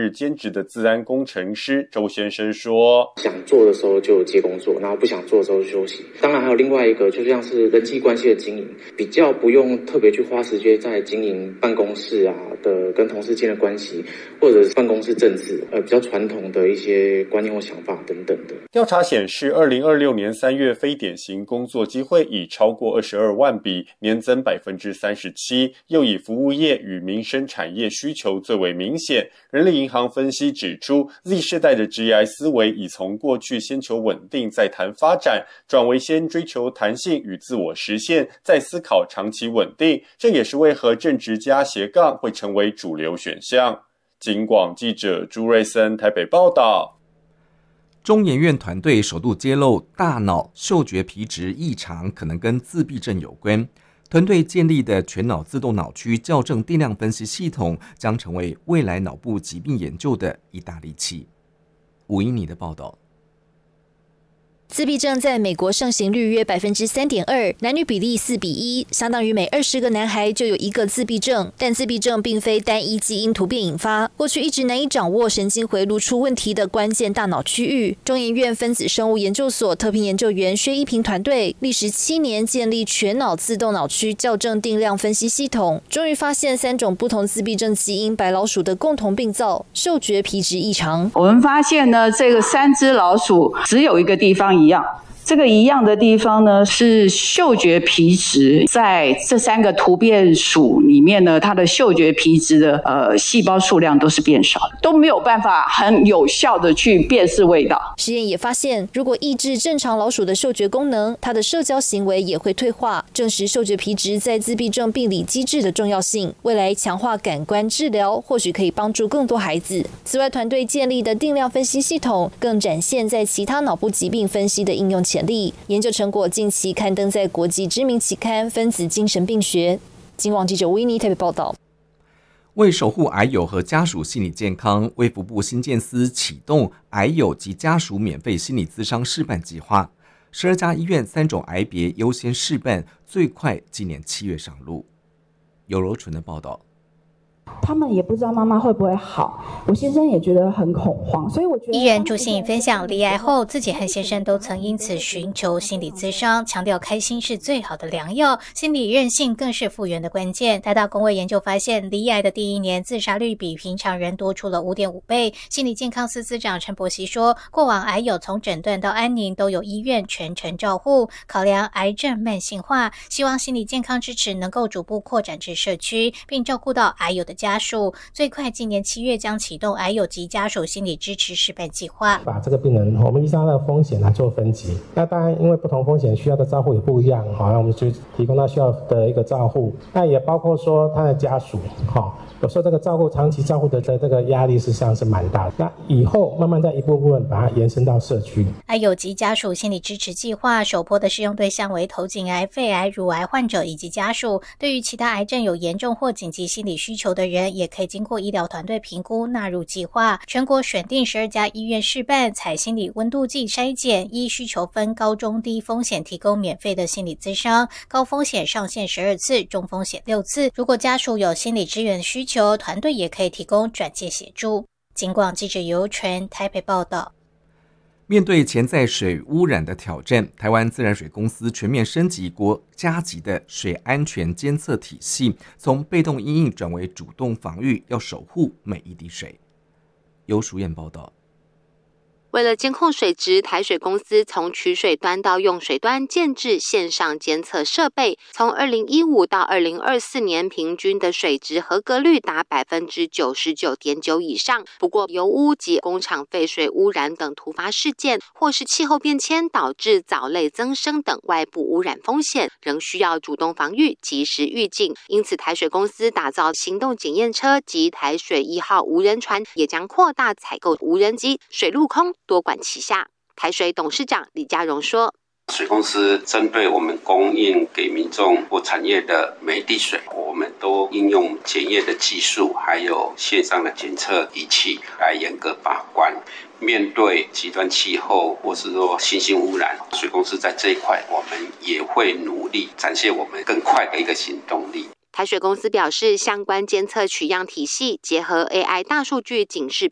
日兼职的资安工程师周先生说， 想做的时候就接工作，然后不想做的时候就休息。当然还有另外一个，就像是人际关系的经营，比较不用特别去花时间在经营办公室的跟同事间的关系，或者是办公室政治，比较传统的一些观念或想法等等的。 调查显示，2026年3月非典型工作机会已超过22万笔，年增37%，又以服务业与民生产业需求最为明显。人力银行分析指出 ，Z 世代的职业思维已从过去先求稳定再谈发展，转为先追求弹性与自我实现，再思考长期稳定。这也是为何正职加斜杠会成为主流选项。警广记者朱瑞森台北报道。 中研院团队首度揭露大脑嗅觉皮质异常可能跟自闭症有关。团队建立的全脑自动脑区校正定量分析系统将成为未来脑部疾病研究的一大利器。吴英妮的报道。 自闭症在美国盛行率约 3.2%， 男女比例4:1，相当于每20个男孩就有一个自闭症。但自闭症并非单一基因突变引发，过去一直难以掌握神经回路出问题的关键大脑区域。中研院分子生物研究所特聘研究员薛一平团队历时7年建立全脑自动脑区校正定量分析系统，终于发现3种不同自闭症基因白老鼠的共同病灶——嗅觉皮质异常。 我们发现呢，这个3只老鼠只有一个地方一样，这个一样的地方呢是嗅觉皮质，在这3个突变属里面呢，它的嗅觉皮质的细胞数量都是变少，都没有办法很有效的去辨识味道。 实验也发现，如果抑制正常老鼠的嗅觉功能，它的社交行为也会退化，证实嗅觉皮质在自闭症病理机制的重要性。未来强化感官治疗，或许可以帮助更多孩子。此外，团队建立的定量分析系统更展现在其他脑部疾病分析的应用潜力。研究成果近期刊登在国际知名期刊《分子精神病学》。警广记者维尼台北报道。 为守护癌友和家属心理健康，卫福部新建司启动癌友及家属免费心理咨商试办计划，12家医院3种癌别优先试办，最快今年7月上路。尤柔纯的报道。 他们也不知道妈妈会不会好，我先生也觉得很恐慌，所以我觉得艺人朱心怡分享罹癌后，自己和先生都曾因此寻求心理咨商，强调开心是最好的良药，心理韧性更是复原的关键。台大公卫研究发现，罹癌的第1年自杀率比平常人多出了 5.5 倍。心理健康司司长陈柏希说，过往癌友从诊断到安宁都有医院全程照护，考量癌症慢性化，希望心理健康支持能够逐步扩展至社区，并照顾到癌友的家属，最快今年7月将启动癌友及家属心理支持示范计划， 把这个病人我们依照他的风险来做分级。那当然因为不同风险需要的照护也不一样，那我们就提供他需要的一个照护。那也包括说他的家属，有时候这个照顾长期照顾的这个压力事实上是蛮大的。那以后慢慢再一步步把它延伸到社区。 癌友及家属心理支持计划首波的适用对象为头颈癌、肺癌、乳癌患者以及家属。对于其他癌症有严重或紧急心理需求的人，也可以经过医疗团队评估纳入计划。全国选定12家医院试办，采心理温度计筛检，依需求分高中低风险提供免费的心理咨商，高风险上限12次，中风险6次。如果家属有心理支援需求，团队也可以提供转介协助。警广记者尤纯台北报道。 面对潜在水污染的挑战，台湾自来水公司全面升级国家级的水安全监测体系，从被动因应转为主动防御，要守护每一滴水。由淑燕报道。 为了监控水质，台水公司从取水端到用水端建置线上监测设备，从2015到2024年平均的水质合格率达 99.9% 以上。不过油污及工厂废水污染等突发事件，或是气候变迁导致藻类增生等外部污染风险，仍需要主动防御，及时预警。因此台水公司打造行动检验车及台水1号无人船，也将扩大采购无人机，水陆空多管齐下。台水董事长李家荣说， 水公司针对我们供应给民众或产业的每一滴水，我们都应用检验的技术，还有线上的检测仪器来严格把关。面对极端气候或是说新兴污染，水公司在这一块我们也会努力展现我们更快的一个行动力。 台水公司表示，相关监测取样体系结合 AI 大数据警示